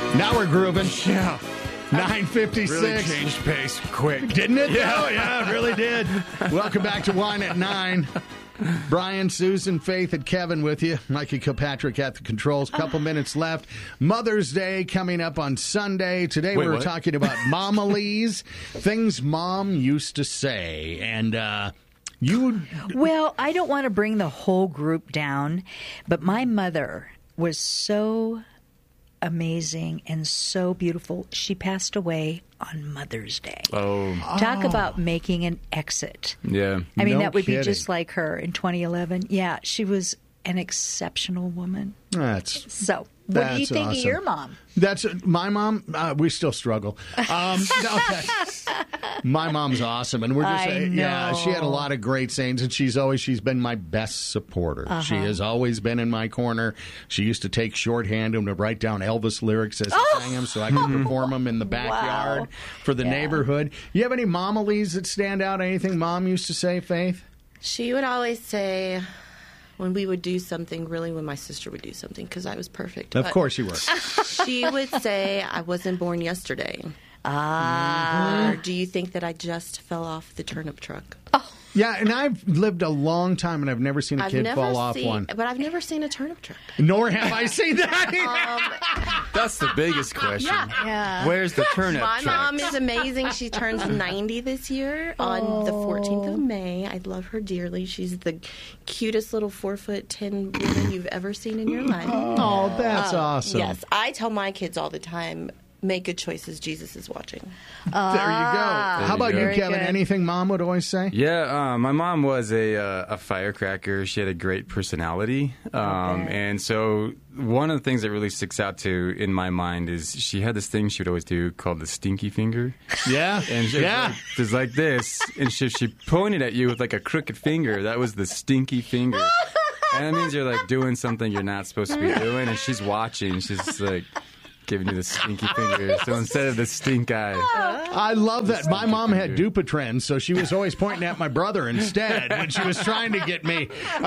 Now we're grooving. Yeah. 9:56. Really changed pace quick. Didn't it? Yeah. Yeah, it really did. Welcome back to Wine at 9. Brian, Susan, Faith, and Kevin with you. Mikey Kilpatrick at the controls. Couple minutes left. Mother's Day coming up on Sunday. Today we're talking about momalies, things Mom used to say. And Well, I don't want to bring the whole group down, but my mother was so amazing and so beautiful. She passed away on Mother's Day. Talk about making an exit. Yeah. I mean, No that would kidding. be just like her in 2011. Yeah, she was an exceptional woman. So, what do you think of your mom? That's my mom. We still struggle. My mom's awesome, and we're just yeah. She had a lot of great sayings, and she's been my best supporter. She has always been in my corner. She used to take shorthand and to write down Elvis lyrics as I sang them, so I could perform them in the backyard for the neighborhood. You have any momalies that stand out? Anything Mom used to say, Faith? She would always say, when we would do something, really when my sister would do something, because I was perfect. Of course you were. She would say, I wasn't born yesterday. Or do you think that I just fell off the turnip truck? Yeah, and I've lived a long time, and I've never seen a kid fall off one. But I've never seen a turnip truck. Nor have I seen that. That's the biggest question. Yeah. Where's the turnip My truck? mom is amazing. She turns 90 this year on the 14th of May. I love her dearly. She's the cutest little 4'10" woman you've ever seen in your life. Oh, that's awesome. Yes, I tell my kids all the time, make good choices. Jesus is watching. There you go. How about you, Kevin? good. Anything Mom would always say? Yeah, my mom was a firecracker. She had a great personality. And so one of the things that really sticks out to in my mind is she had this thing she would always do called the stinky finger. Yeah. And she was like this. And if she pointed at you with like a crooked finger, that was the stinky finger. And that means you're like doing something you're not supposed to be doing. And she's watching. She's like giving you the stinky finger. So instead of the stink eye. I love that. My mom had Dupuytren, so she was always pointing at my brother instead when she was trying to get me.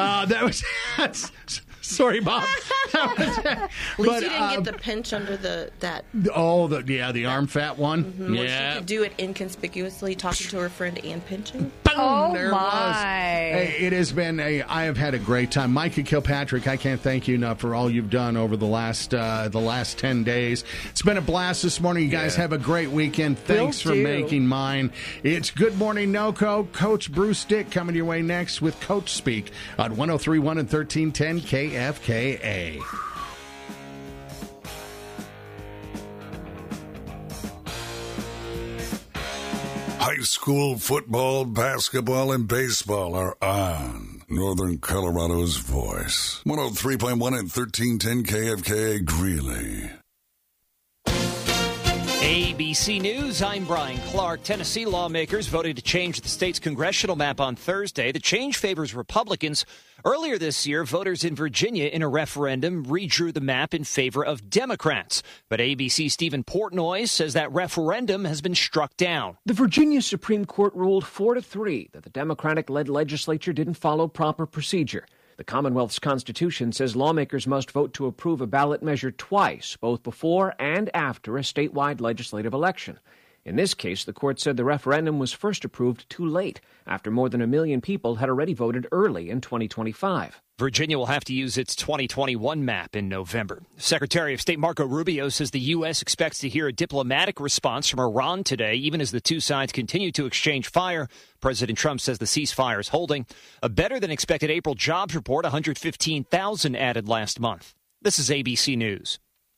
Sorry, Mom. At least you didn't get the pinch under the arm fat one. Mm-hmm. Where she could do it inconspicuously, talking to her friend and pinching. Boom! There it was. my. Hey, it has been I have had a great time. Micah Kilpatrick, I can't thank you enough for all you've done over the last 10 days. It's been a blast this morning. You guys have a great weekend. Thanks for making mine. It's Good Morning NoCo. Coach Bruce Dick coming your way next with Coach Speak on 103.1 and 1310 KFKA. High school football, basketball, and baseball are on. Northern Colorado's voice. 103.1 and 1310 KFKA Greeley. ABC News, I'm Brian Clark. Tennessee lawmakers voted to change the state's congressional map on Thursday. The change favors Republicans. Earlier this year, voters in Virginia in a referendum redrew the map in favor of Democrats. But ABC's Stephen Portnoy says that referendum has been struck down. The Virginia Supreme Court ruled 4-3 that the Democratic-led legislature didn't follow proper procedure. The Commonwealth's Constitution says lawmakers must vote to approve a ballot measure twice, both before and after a statewide legislative election. In this case, the court said the referendum was first approved too late, after more than 1 million people had already voted early in 2025. Virginia will have to use its 2021 map in November. Secretary of State Marco Rubio says the U.S. expects to hear a diplomatic response from Iran today, even as the two sides continue to exchange fire. President Trump says the ceasefire is holding. A better-than-expected April jobs report, 115,000 added last month. This is ABC News.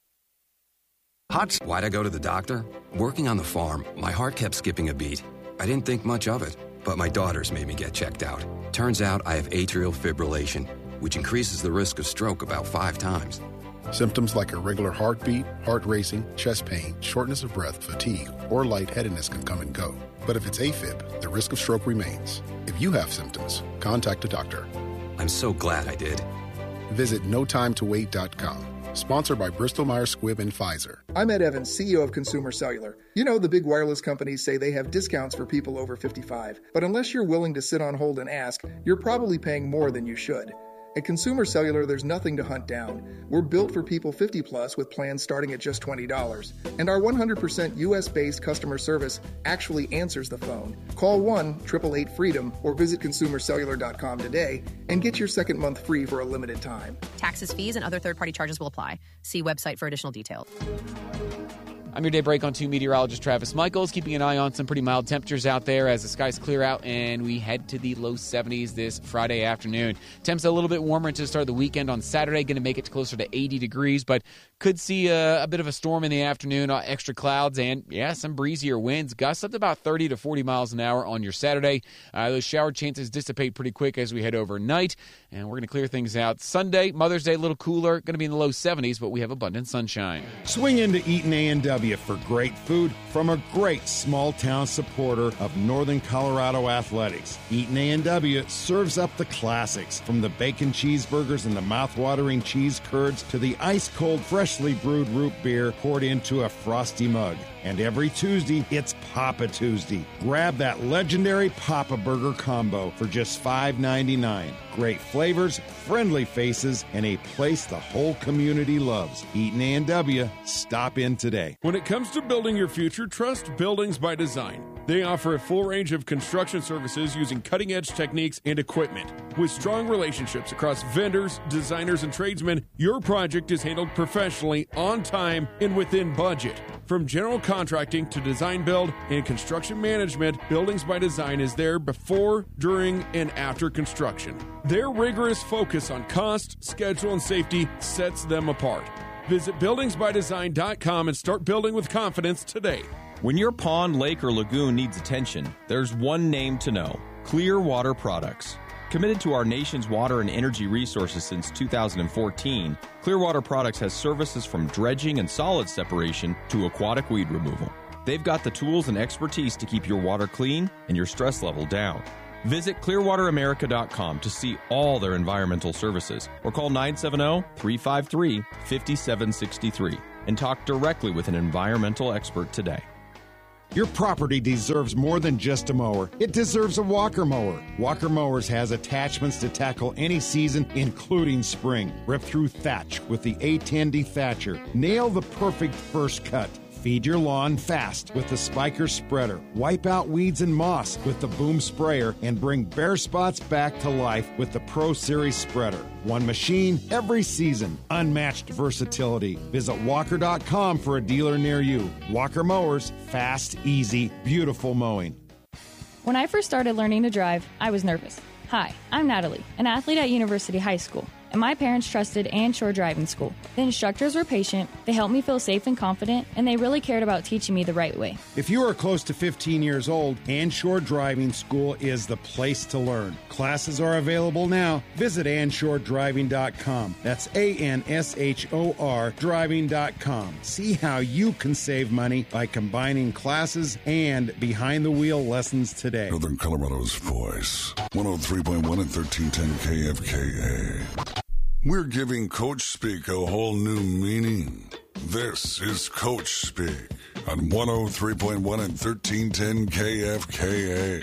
Why'd I go to the doctor? Working on the farm, my heart kept skipping a beat. I didn't think much of it, but my daughters made me get checked out. Turns out I have atrial fibrillation, which increases the risk of stroke about 5 times. Symptoms like irregular heartbeat, heart racing, chest pain, shortness of breath, fatigue, or lightheadedness can come and go. But if it's AFib, the risk of stroke remains. If you have symptoms, contact a doctor. I'm so glad I did. Visit notimetowait.com. Sponsored by Bristol-Myers Squibb and Pfizer. I'm Ed Evans, CEO of Consumer Cellular. You know, the big wireless companies say they have discounts for people over 55. But unless you're willing to sit on hold and ask, you're probably paying more than you should. At Consumer Cellular, there's nothing to hunt down. We're built for people 50 plus with plans starting at just $20. And our 100% US-based customer service actually answers the phone. Call 1-888-FREEDOM or visit consumercellular.com today and get your second month free for a limited time. Taxes, fees, and other third-party charges will apply. See website for additional details. I'm your day break on 2 meteorologist Travis Michaels, keeping an eye on some pretty mild temperatures out there as the skies clear out and we head to the low 70s this Friday afternoon. Temps a little bit warmer to start the weekend on Saturday, going to make it closer to 80 degrees, but could see a bit of a storm in the afternoon, extra clouds, and some breezier winds. Gusts up to about 30 to 40 miles an hour on your Saturday. Those shower chances dissipate pretty quick as we head overnight, and we're going to clear things out. Sunday, Mother's Day, a little cooler, going to be in the low 70s, but we have abundant sunshine. Swing into Eaton A&W for great food from a great small-town supporter of Northern Colorado athletics. Eaton A&W serves up the classics, from the bacon cheeseburgers and the mouth-watering cheese curds to the ice-cold, freshly brewed root beer poured into a frosty mug. And every Tuesday, it's Papa Tuesday. Grab that legendary Papa Burger combo for just $5.99. Great flavors, friendly faces, and a place the whole community loves. Eaton A&W. Stop in today. When it comes to building your future, trust Buildings by Design. They offer a full range of construction services using cutting-edge techniques and equipment. With strong relationships across vendors, designers, and tradesmen, your project is handled professionally, on time, and within budget. From general contracting to design build and construction management, Buildings by Design is there before, during, and after construction. Their rigorous focus on cost, schedule, and safety sets them apart. Visit buildingsbydesign.com and start building with confidence today. When your pond, lake, or lagoon needs attention, there's one name to know: Clearwater Products. Committed to our nation's water and energy resources since 2014, Clearwater Products has services from dredging and solid separation to aquatic weed removal. They've got the tools and expertise to keep your water clean and your stress level down. Visit clearwateramerica.com to see all their environmental services, or call 970-353-5763 and talk directly with an environmental expert today. Your property deserves more than just a mower. It deserves a Walker mower. Walker Mowers has attachments to tackle any season, including spring. Rip through thatch with the A10 Dethatcher. Nail the perfect first cut. Feed your lawn fast with the Spiker Spreader. Wipe out weeds and moss with the Boom Sprayer, and bring bare spots back to life with the Pro Series Spreader. One machine, every season. Unmatched versatility. Visit Walker.com for a dealer near you. Walker Mowers. Fast, easy, beautiful mowing. When I first started learning to drive, I was nervous. Hi, I'm Natalie, an athlete at University High School, and my parents trusted Anshore Driving School. The instructors were patient, they helped me feel safe and confident, and they really cared about teaching me the right way. If you are close to 15 years old, Anshore Driving School is the place to learn. Classes are available now. Visit AnshoreDriving.com. That's ANSHOR Driving.com. See how you can save money by combining classes and behind-the-wheel lessons today. Northern Colorado's voice. 103.1 and 1310 KFKA. We're giving Coach Speak a whole new meaning. This is Coach Speak on 103.1 and 1310 KFKA.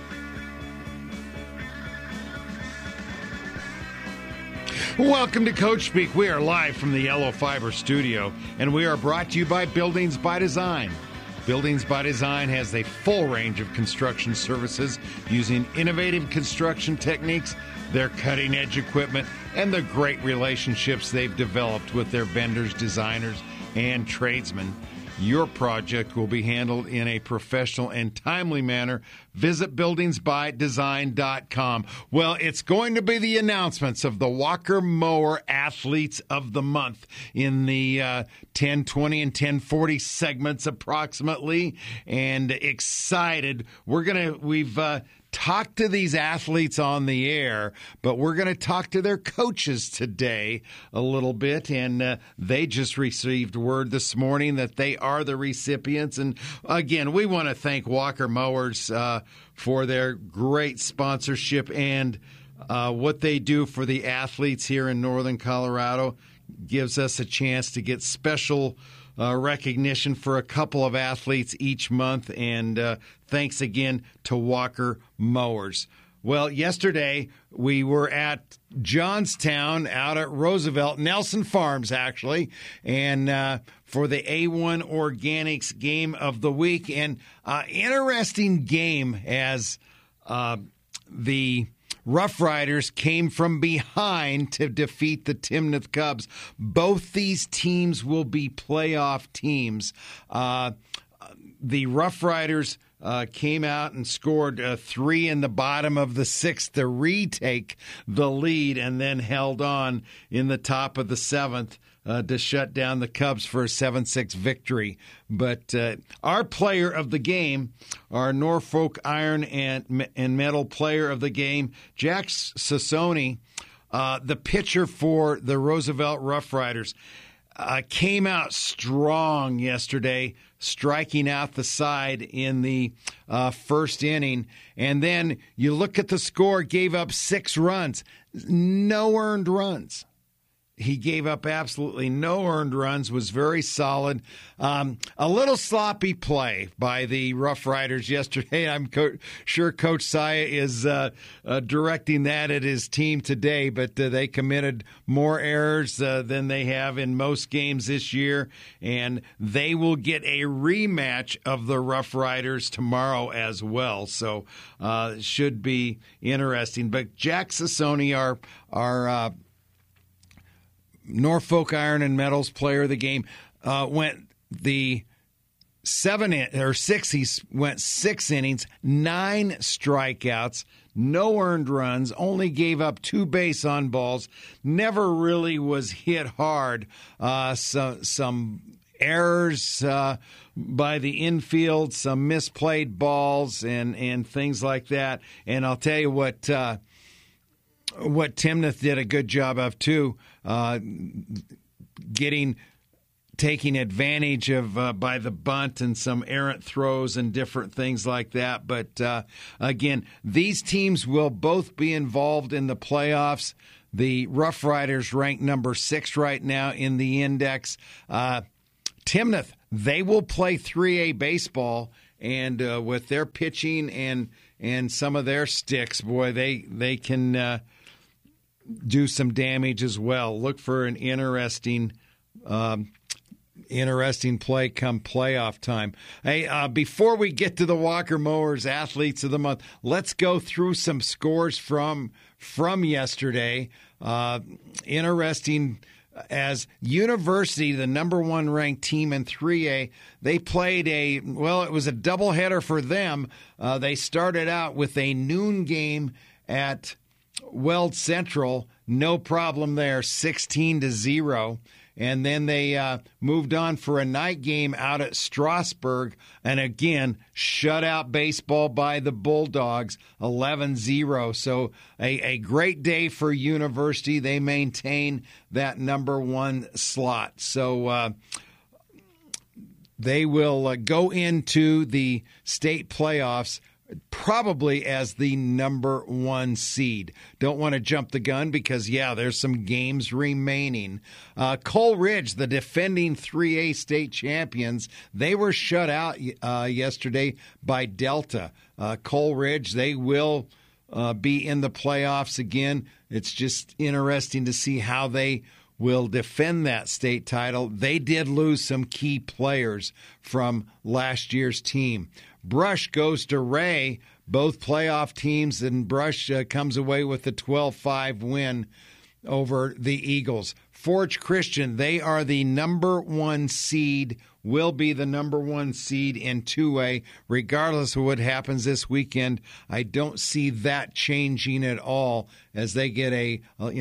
Welcome to Coach Speak. We are live from the Yellow Fiber studio, and we are brought to you by Buildings by Design. Buildings by Design has a full range of construction services using innovative construction techniques, their cutting-edge equipment, and the great relationships they've developed with their vendors, designers, and tradesmen. Your project will be handled in a professional and timely manner. Visit buildingsbydesign.com. Well, it's going to be the announcements of the Walker Mower Athletes of the Month in the 10:20 and 10:40 segments approximately, and excited. We've talk to these athletes on the air, but we're going to talk to their coaches today a little bit, and they just received word this morning that they are the recipients. And again, we want to thank Walker Mowers for their great sponsorship and what they do for the athletes here in Northern Colorado. Gives us a chance to get special recognition for a couple of athletes each month, and thanks again to Walker Mowers. Well, yesterday we were at Johnstown out at Roosevelt, Nelson Farms, actually, and for the A1 Organics Game of the Week. And interesting game as the Rough Riders came from behind to defeat the Timnath Cubs. Both these teams will be playoff teams. The Rough Riders came out and scored 3 in the bottom of the 6th to retake the lead, and then held on in the top of the 7th to shut down the Cubs for a 7-6 victory. But our player of the game, our Norfolk Iron and Metal player of the game, Jack Sassoni, the pitcher for the Roosevelt Rough Riders, came out strong yesterday, striking out the side in the first inning. And then you look at the score, gave up 6 runs, no earned runs. He gave up absolutely no earned runs, was very solid. A little sloppy play by the Rough Riders yesterday. I'm sure Coach Saya is directing that at his team today, but they committed more errors than they have in most games this year, and they will get a rematch of the Rough Riders tomorrow as well. So it should be interesting. But Jack Sassoni, our Norfolk Iron and Metals player of the game, went the 6. He went 6 innings, 9 strikeouts, no earned runs, only gave up 2 base on balls, never really was hit hard. Some errors by the infield, some misplayed balls, and things like that. And I'll tell you what Timnath did a good job of too, taking advantage of by the bunt and some errant throws and different things like that. But again, these teams will both be involved in the playoffs. The Rough Riders rank number 6 right now in the index. Timnath, they will play 3A baseball, and with their pitching and some of their sticks, boy, they can do some damage as well. Look for an interesting play come playoff time. Hey, before we get to the Walker Mowers Athletes of the Month, let's go through some scores from yesterday. Interesting, as University, the number 1 ranked team in 3A, they played it was a doubleheader for them. They started out with a noon game at Weld Central, no problem there, 16-0. And then they moved on for a night game out at Strasburg, and again, shutout baseball by the Bulldogs, 11-0. So a great day for University. They maintain that number 1 slot. So they will go into the state playoffs probably as the number 1 seed. Don't want to jump the gun because, there's some games remaining. Cole Ridge, the defending 3A state champions, they were shut out yesterday by Delta. Cole Ridge, they will be in the playoffs again. It's just interesting to see how they will defend that state title. They did lose some key players from last year's team. Brush goes to Ray, both playoff teams, and Brush comes away with a 12-5 win over the Eagles. Forge Christian, they are the number 1 seed, will be the number 1 seed in 2A. Regardless of what happens this weekend, I don't see that changing at all as they get an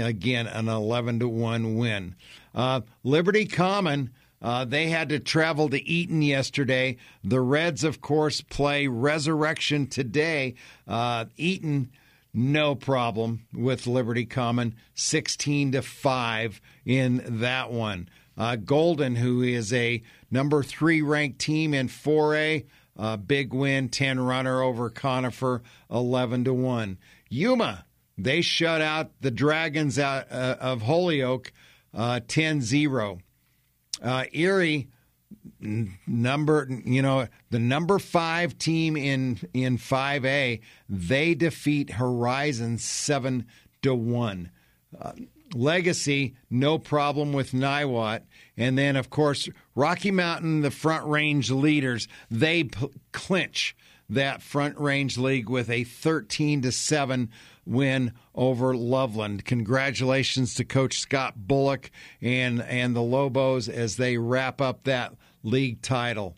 11-1 win. Liberty Common, they had to travel to Eaton yesterday. The Reds, of course, play Resurrection today. Eaton, no problem with Liberty Common, 16-5 in that one. Golden, who is a number 3 ranked team in 4A, big win, 10-runner over Conifer, 11-1. Yuma, they shut out the Dragons out of Holyoke, 10-0. Erie, the number 5 team in 5A, they defeat Horizon 7-1. Legacy, no problem with Niwot. And then, of course, Rocky Mountain, the Front Range leaders, they clinch that Front Range League with a 13-7 win over Loveland. Congratulations to Coach Scott Bullock and the Lobos as they wrap up that league title.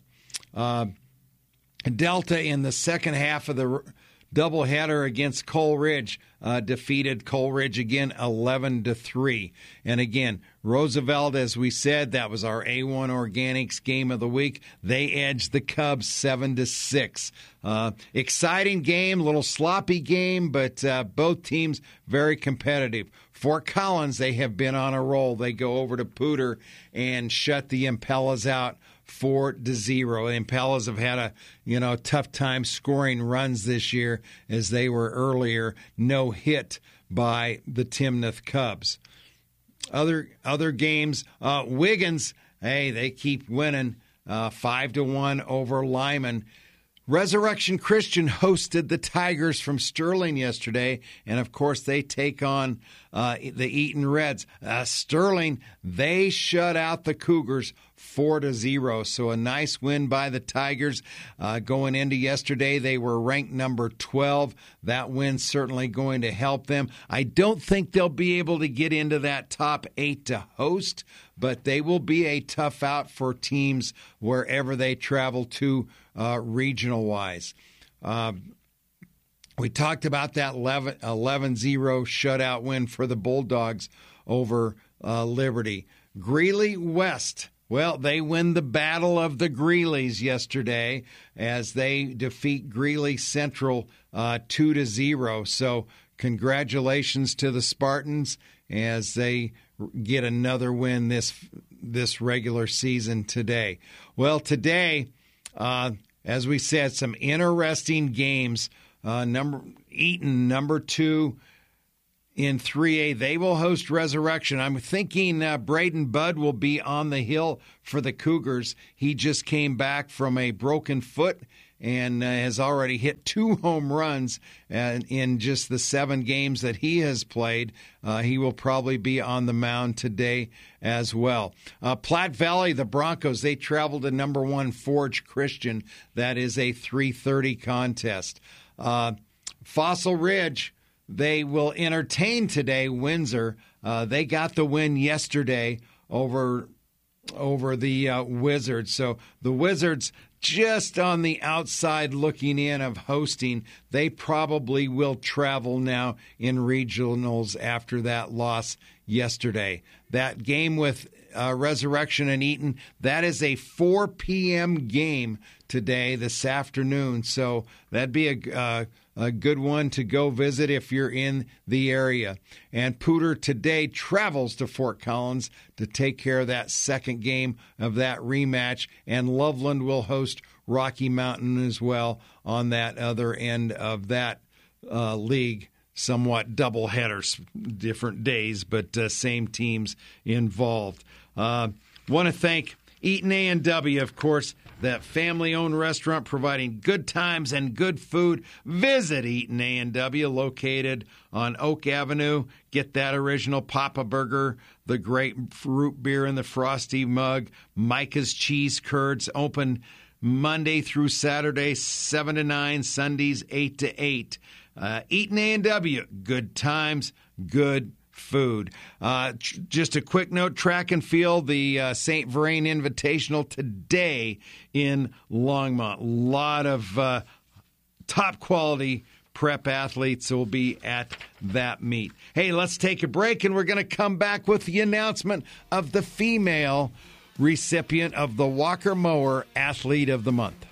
Delta in the second half of the doubleheader against Coleridge defeated Coleridge again 11-3. And again, Roosevelt, as we said, that was our A1 Organics game of the week. They edged the Cubs 7-6. Exciting game, little sloppy game, but both teams very competitive. Fort Collins, they have been on a roll. They go over to Poudre and shut the Impellas out 4-0. The Impellas have had a tough time scoring runs this year, as they were earlier no hit by the Timnath Cubs. Other games, Wiggins, hey, they keep winning 5-1 over Lyman. Resurrection Christian hosted the Tigers from Sterling yesterday, and of course they take on the Eaton Reds. Sterling, they shut out the Cougars 4-0, so a nice win by the Tigers. Going into yesterday, they were ranked number 12. That win's certainly going to help them. I don't think they'll be able to get into that top 8 to host, but they will be a tough out for teams wherever they travel to regional-wise. We talked about that 11-0 shutout win for the Bulldogs over Liberty. Greeley West, well, they win the Battle of the Greeleys yesterday as they defeat Greeley Central 2-0. So congratulations to the Spartans as they get another win this regular season today. Well, today, as we said, some interesting games. Eaton, number 2 in 3A, they will host Resurrection. I'm thinking Braden Budd will be on the hill for the Cougars. He just came back from a broken foot and has already hit 2 home runs in just the 7 games that he has played. He will probably be on the mound today as well. Platte Valley, the Broncos, they travel to number 1 Forge Christian. That is a 3:30 contest. Fossil Ridge, they will entertain today Windsor. They got the win yesterday over the Wizards. So the Wizards, just on the outside looking in of hosting, they probably will travel now in regionals after that loss yesterday. That game with Resurrection and Eaton, that is a 4 p.m. game today, this afternoon. So that'd be a good one to go visit if you're in the area. And Poudre today travels to Fort Collins to take care of that second game of that rematch. And Loveland will host Rocky Mountain as well on that other end of that league. Somewhat double headers, different days, but same teams involved. Want to thank Eaton A&W, of course, that family-owned restaurant providing good times and good food. Visit Eaton A&W, located on Oak Avenue. Get that original Papa Burger, the great root beer in the frosty mug, Micah's Cheese Curds, open Monday through Saturday, 7 to 9, Sundays 8 to 8. Eaton A&W, good times, good food. Just a quick note, track and field, the St. Vrain Invitational today in Longmont. A lot of top quality prep athletes will be at that meet. Hey, let's take a break, and we're going to come back with the announcement of the female recipient of the Walker Mower Athlete of the Month.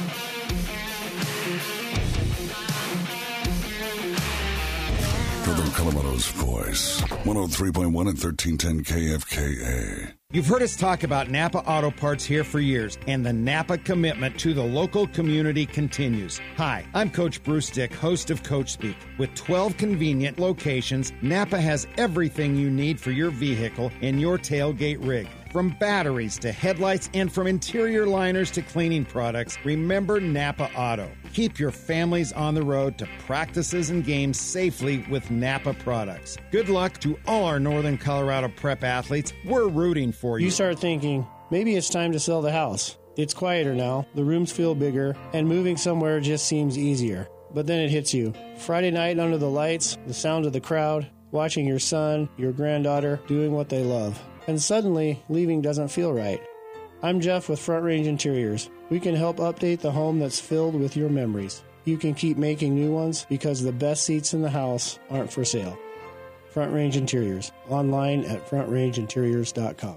For the Colorado's voice. 103.1 and 1310 KFKA. You've heard us talk about Napa Auto Parts here for years, and the Napa commitment to the local community continues. Hi, I'm Coach Bruce Dick, host of Coach Speak. With 12 convenient locations, Napa has everything you need for your vehicle and your tailgate rig. From batteries to headlights and from interior liners to cleaning products, remember Napa Auto. Keep your families on the road to practices and games safely with Napa products. Good luck to all our Northern Colorado prep athletes. We're rooting for you. You start thinking, maybe it's time to sell the house. It's quieter now, the rooms feel bigger, and moving somewhere just seems easier. But then it hits you. Friday night under the lights, the sound of the crowd, watching your son, your granddaughter doing what they love. And suddenly, leaving doesn't feel right. I'm Jeff with Front Range Interiors. We can help update the home that's filled with your memories. You can keep making new ones because the best seats in the house aren't for sale. Front Range Interiors. Online at frontrangeinteriors.com.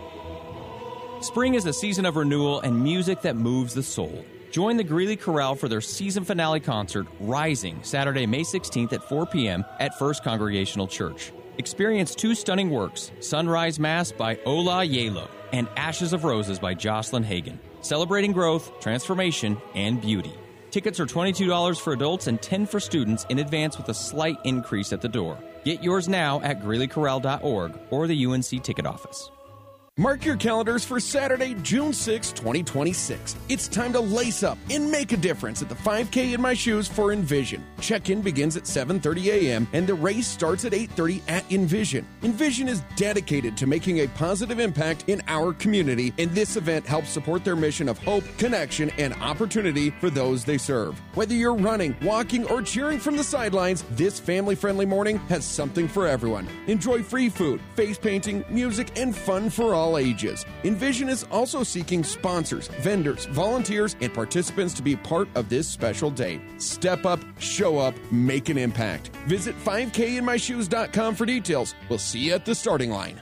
Spring is a season of renewal and music that moves the soul. Join the Greeley Chorale for their season finale concert, Rising, Saturday, May 16th at 4 p.m. at First Congregational Church. Experience two stunning works, Sunrise Mass by Ola Yelo and Ashes of Roses by Jocelyn Hagen, celebrating growth, transformation, and beauty. Tickets are $22 for adults and $10 for students in advance with a slight increase at the door. Get yours now at GreeleyChorale.org or the UNC ticket office. Mark your calendars for Saturday, June 6, 2026. It's time to lace up and make a difference at the 5K in My Shoes for Envision. Check-in begins at 7:30 a.m. and the race starts at 8:30 at Envision. Envision is dedicated to making a positive impact in our community, and this event helps support their mission of hope, connection, and opportunity for those they serve. Whether you're running, walking, or cheering from the sidelines, this family-friendly morning has something for everyone. Enjoy free food, face painting, music, and fun for all ages. Envision is also seeking sponsors, vendors, volunteers, and participants to be part of this special day. Step up, show up, make an impact. Visit 5kinmyshoes.com for details. We'll see you at the starting line.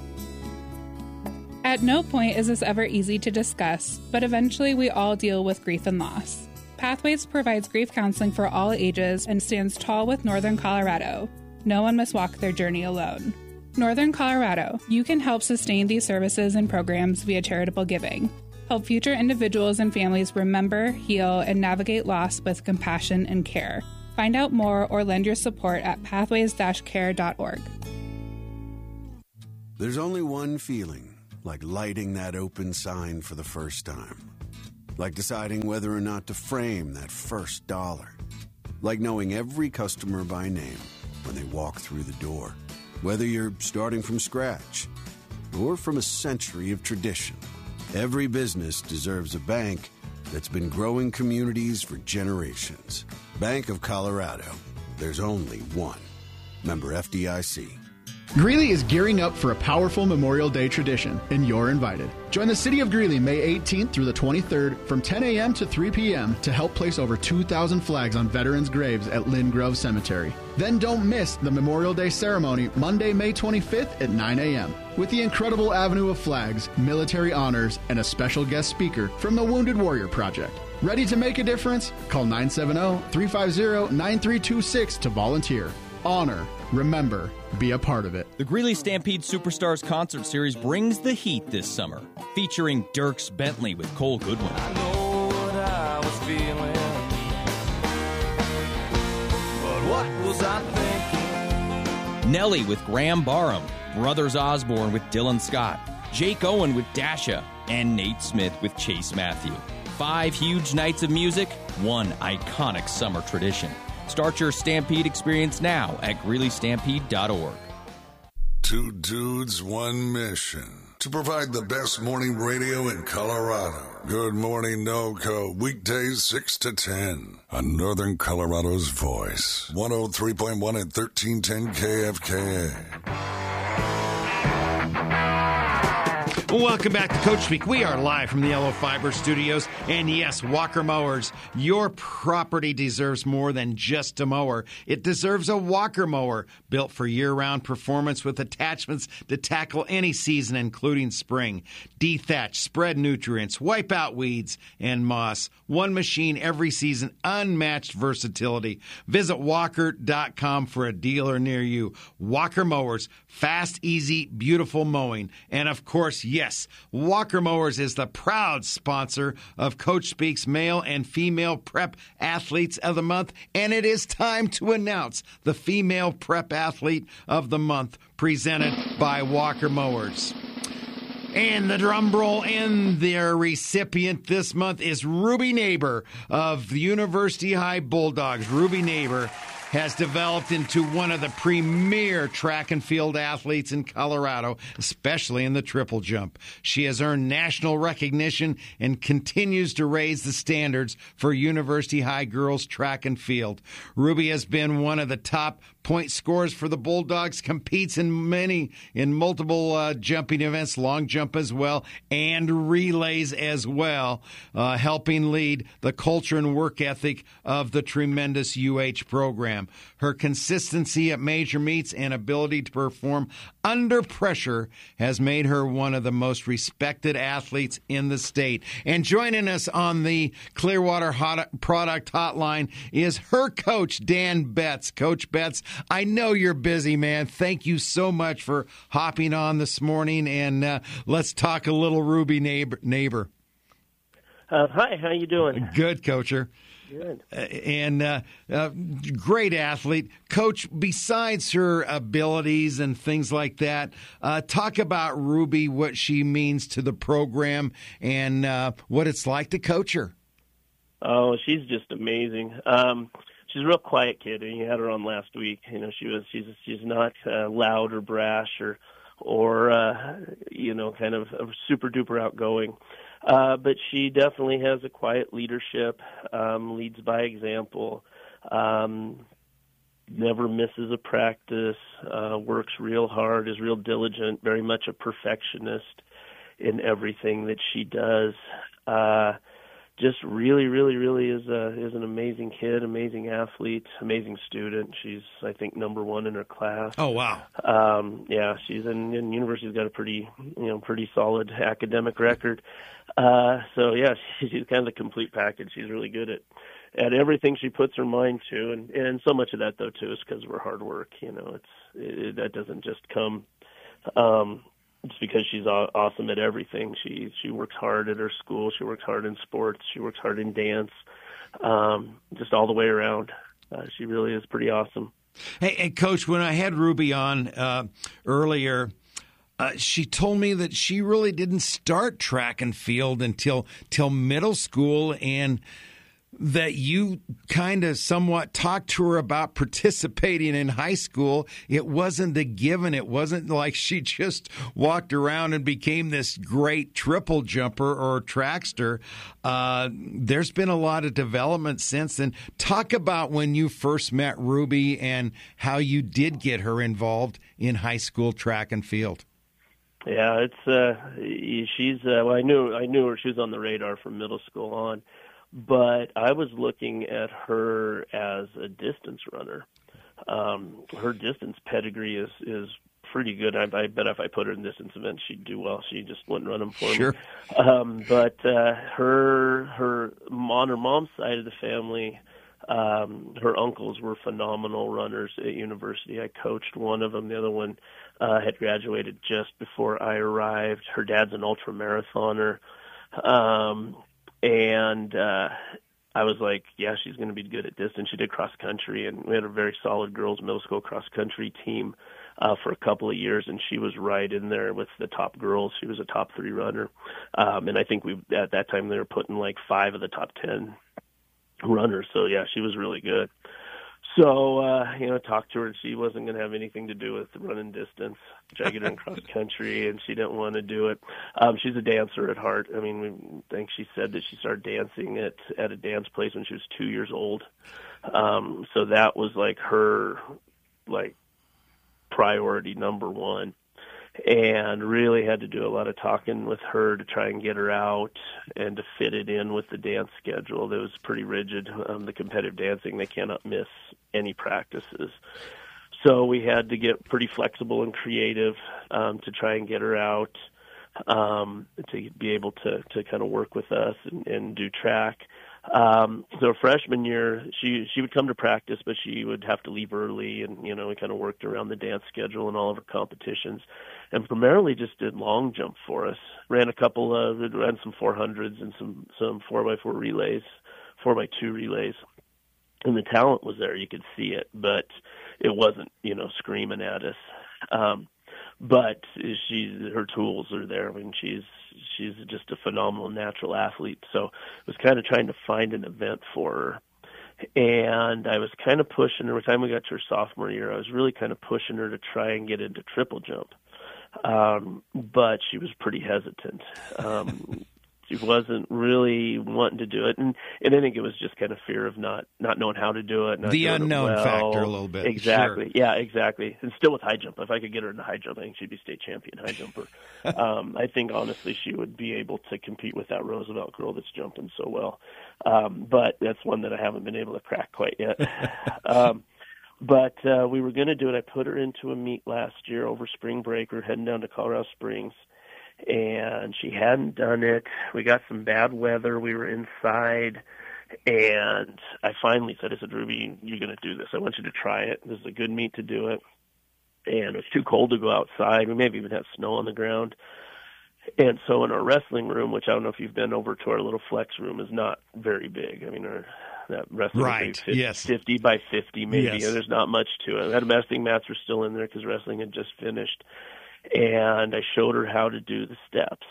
At no point is this ever easy to discuss, but eventually we all deal with grief and loss. Pathways provides grief counseling for all ages and stands tall with Northern Colorado. No one must walk their journey alone. Northern Colorado, you can help sustain these services and programs via charitable giving. Help future individuals and families remember, heal, and navigate loss with compassion and care. Find out more or lend your support at pathways-care.org. There's only one feeling, like lighting that open sign for the first time. Like deciding whether or not to frame that first dollar. Like knowing every customer by name when they walk through the door. Whether you're starting from scratch or from a century of tradition, every business deserves a bank that's been growing communities for generations. Bank of Colorado. There's only one. Member FDIC. Greeley is gearing up for a powerful Memorial Day tradition, and you're invited. Join the City of Greeley May 18th through the 23rd from 10 a.m. to 3 p.m. to help place over 2,000 flags on veterans' graves at Lynn Grove Cemetery. Then don't miss the Memorial Day ceremony Monday, May 25th at 9 a.m. with the incredible avenue of flags, military honors, and a special guest speaker from the Wounded Warrior Project. Ready to make a difference? Call 970-350-9326 to volunteer. Honor, remember, be a part of it. The Greeley Stampede Superstars Concert Series brings the heat this summer, featuring Dierks Bentley with Cole Goodwin. I know what I was feeling, but what was I thinking? Nelly with Graham Barham, Brothers Osborne with Dylan Scott, Jake Owen with Dasha, and Nate Smith with Chase Matthew. 5 huge nights of music, one iconic summer tradition. Start your Stampede experience now at GreeleyStampede.org. Two dudes, one mission. To provide the best morning radio in Colorado. Good Morning NoCo, weekdays 6 to 10 on Northern Colorado's Voice. 103.1 and 1310 KFKA. Welcome back to Coach Speak. We are live from the Yellow Fiber Studios. And yes, Walker Mowers, your property deserves more than just a mower. It deserves a Walker mower built for year-round performance with attachments to tackle any season, including spring. Dethatch, spread nutrients, wipe out weeds and moss. One machine every season, unmatched versatility. Visit walker.com for a dealer near you. Walker Mowers, fast, easy, beautiful mowing. And of course, yes, Walker Mowers is the proud sponsor of Coach Speak's Male and Female Prep Athletes of the Month, and it is time to announce the Female Prep Athlete of the Month, presented by Walker Mowers. And the drum roll and their recipient this month is Ruby Neighbor of the University High Bulldogs. Ruby Neighbor has developed into one of the premier track and field athletes in Colorado, especially in the triple jump. She has earned national recognition and continues to raise the standards for University High girls track and field. Ruby has been one of the top point scorers for the Bulldogs, competes in multiple jumping events, long jump as well, and relays as well, helping lead the culture and work ethic of the tremendous UH program. Her consistency at major meets and ability to perform under pressure has made her one of the most respected athletes in the state. And joining us on the Clearwater Product Hotline is her coach, Dan Betts. Coach Betts, I know you're busy, man. Thank you so much for hopping on this morning, and let's talk a little Ruby Neighbor. Hi, how you doing? Good, Coacher. Good. And great athlete. Coach, besides her abilities and things like that, talk about Ruby, what she means to the program, and what it's like to coach her. Oh, she's just amazing. She's a real quiet kid, and you had her on last week. You know, she's not loud or brash or kind of super duper outgoing. But she definitely has a quiet leadership, leads by example, never misses a practice, works real hard, is real diligent, very much a perfectionist in everything that she does. Just really, really, really is an amazing kid, amazing athlete, amazing student. She's, I think, number one in her class. Oh, wow. Yeah, she's in university's got a pretty solid academic record. So yeah, she's kind of the complete package. She's really good at everything she puts her mind to, and so much of that though too is because of her hard work. You know, that doesn't just come just because she's awesome at everything. She works hard at her school. She works hard in sports. She works hard in dance. Just all the way around. She really is pretty awesome. Hey, Coach, when I had Ruby on earlier, she told me that she really didn't start track and field until middle school, and that you kind of somewhat talked to her about participating in high school. It wasn't a given. It wasn't like she just walked around and became this great triple jumper or trackster. There's been a lot of development since then. Talk about when you first met Ruby and how you did get her involved in high school track and field. Yeah, she's well, I knew her. She was on the radar from middle school on. But I was looking at her as a distance runner. Her distance pedigree is pretty good. I bet if I put her in distance events, she'd do well. She just wouldn't run them for me. But her on her mom's side of the family, her uncles were phenomenal runners at university. I coached one of them. The other one had graduated just before I arrived. Her dad's an ultramarathoner. And I was like, yeah, she's going to be good at distance. She did cross country, and we had a very solid girls middle school cross country team for a couple of years, and she was right in there with the top girls. She was a top 3 runner. And I think at that time they were putting like 5 of the top 10 runners. So, yeah, she was really good. So, talked to her, and she wasn't going to have anything to do with running distance. Tried to get her in cross country, and she didn't want to do it. She's a dancer at heart. I mean, I think she said that she started dancing at a dance place when she was 2 years old. So that was like her, priority number one. and really had to do a lot of talking with her to try and get her out and to fit it in with the dance schedule that was pretty rigid. The competitive dancing, they cannot miss any practices. So we had to get pretty flexible and creative to try and get her out to be able to kind of work with us and do track. So freshman year, she would come to practice, but she would have to leave early, and we kind of worked around the dance schedule and all of her competitions, and primarily just did long jump for us. Ran ran some 400s and some 4x4 relays, 4x2 relays, and the talent was there. You could see it, but it wasn't screaming at us. But her tools are there. I mean, she's just a phenomenal natural athlete. So I was kind of trying to find an event for her. And I was kind of pushing her. By the time we got to her sophomore year, I was really kind of pushing her to try and get into triple jump. But she was pretty hesitant. She wasn't really wanting to do it, and I think it was just kind of fear of not knowing how to do it. The unknown factor a little bit. Exactly. Sure. Yeah, exactly. And still with high jump, if I could get her into high jump, I think she'd be state champion high jumper. I think, honestly, she would be able to compete with that Roosevelt girl that's jumping so well. But that's one that I haven't been able to crack quite yet. But we were going to do it. I put her into a meet last year over spring break. We were heading down to Colorado Springs. And she hadn't done it. We got some bad weather. We were inside, and I finally said, Ruby, you're going to do this. I want you to try it. This is a good meet to do it. And it was too cold to go outside. We maybe even had snow on the ground. And so in our wrestling room, which I don't know if you've been over to, our little flex room is not very big. I mean, that wrestling right. 50 by 50 maybe. Yes. There's not much to it. The wrestling mats were still in there because wrestling had just finished. And I showed her how to do the steps.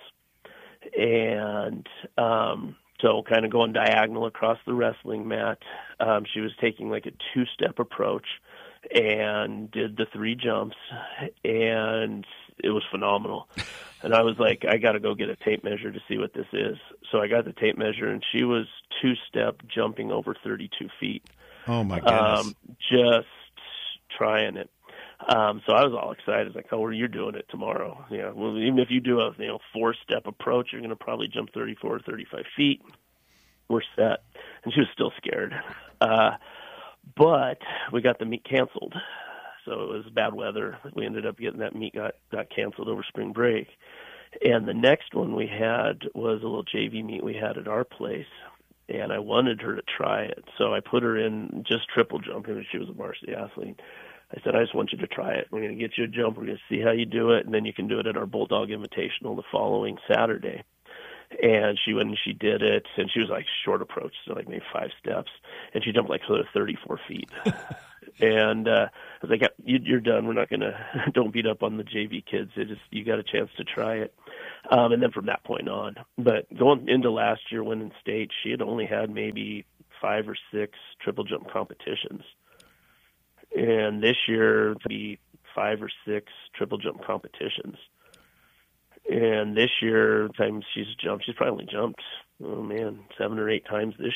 And so kind of going diagonal across the wrestling mat, she was taking like a 2-step approach and did the 3 jumps, and it was phenomenal. And I was like, I got to go get a tape measure to see what this is. So I got the tape measure, and she was 2-step jumping over 32 feet. Oh, my goodness. Just trying it. So I was all excited. I was like, oh, well, you're doing it tomorrow. Yeah. Well, even if you do a 4-step approach, you're going to probably jump 34 or 35 feet. We're set. And she was still scared. But we got the meet canceled. So it was bad weather. We ended up getting that meet got canceled over spring break. And the next one we had was a little JV meet we had at our place. And I wanted her to try it. So I put her in just triple jumping, and she was a varsity athlete. I said, I just want you to try it. We're going to get you a jump. We're going to see how you do it, and then you can do it at our Bulldog Invitational the following Saturday. And she went and she did it, and she was like short approach, so like maybe 5 steps, and she jumped like 34 feet. And I was like, you're done. We're not going to – don't beat up on the JV kids. You got a chance to try it. And then from that point on. But going into last year, winning state, she had only had maybe 5 or 6 triple jump competitions. And this year, it'll be 5 or 6 triple jump competitions. And this year, time she's probably only jumped, 7 or 8 times this